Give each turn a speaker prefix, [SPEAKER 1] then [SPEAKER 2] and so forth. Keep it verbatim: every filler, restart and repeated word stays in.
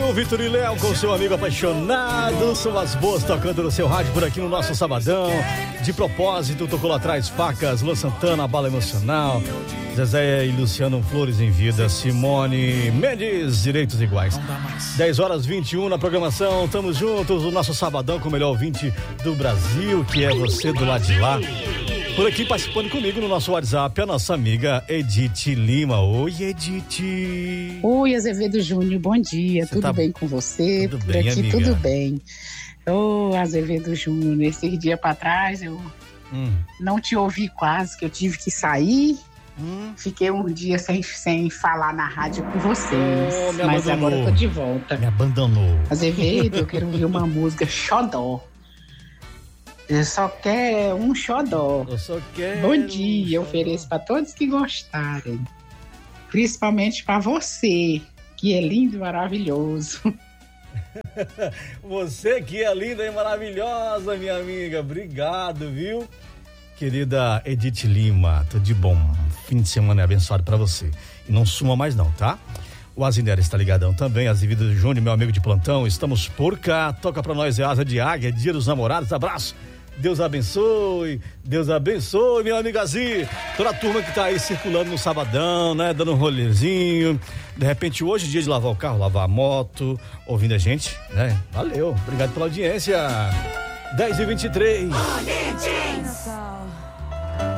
[SPEAKER 1] Juninho, Vitor e Léo com seu amigo apaixonado. São as boas tocando no seu rádio por aqui no nosso sabadão. De propósito, tocou lá atrás Facas, Luan Santana, Bala Emocional, Zezé e Luciano Flores em Vida, Simone Mendes, Direitos Iguais. dez horas vinte e um na programação, tamo juntos, o nosso sabadão com o melhor ouvinte do Brasil, que é você do lado de lá. Por aqui participando comigo no nosso WhatsApp, a nossa amiga Edith Lima. Oi, Edith.
[SPEAKER 2] Oi, Azevedo Júnior, bom dia. Você tudo tá... bem com você?
[SPEAKER 1] Tudo
[SPEAKER 2] Por
[SPEAKER 1] bem,
[SPEAKER 2] aqui,
[SPEAKER 1] amiga?
[SPEAKER 2] tudo bem. Ô, oh, Azevedo Júnior, esses dias pra trás eu hum. não te ouvi quase, que eu tive que sair. Hum. Fiquei um dia sem, sem falar na rádio com vocês.
[SPEAKER 1] Oh, me
[SPEAKER 2] mas
[SPEAKER 1] abandonou.
[SPEAKER 2] Agora eu tô de volta.
[SPEAKER 1] Me abandonou.
[SPEAKER 2] Azevedo, eu quero ouvir uma música xodó. Eu só quero um xodó.
[SPEAKER 1] Eu só quero
[SPEAKER 2] Bom dia, um eu ofereço para todos que gostarem. Principalmente para você, que é lindo e maravilhoso.
[SPEAKER 1] Você que é linda e maravilhosa, minha amiga. Obrigado, viu? Querida Edith Lima, tudo de bom. Fim de semana abençoado para você. E não suma mais não, tá? O Azinera está ligadão também, Azevedo do Júnior, meu amigo de plantão. Estamos por cá. Toca pra nós, é Asa de Águia, Dia dos Namorados. Abraço. Deus abençoe, Deus abençoe, meu amigo Azi, toda a turma que tá aí circulando no sabadão, né, dando um rolezinho, de repente hoje dia de lavar o carro, lavar a moto, ouvindo a gente, né, valeu, obrigado pela audiência. dez e vinte e três.